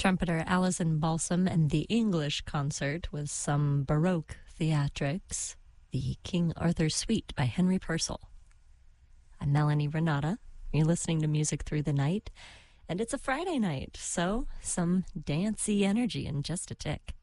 Trumpeter Alison Balsam and the English Concert with some Baroque theatrics, the King Arthur Suite by Henry Purcell. I'm Melanie Renata. You're listening to Music Through the Night, and it's a Friday night, so some dancey energy in just a tick.